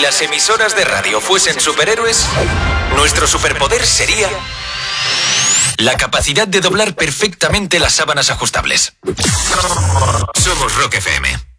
las emisoras de radio fuesen superhéroes, nuestro superpoder sería la capacidad de doblar perfectamente las sábanas ajustables. Somos Rock FM.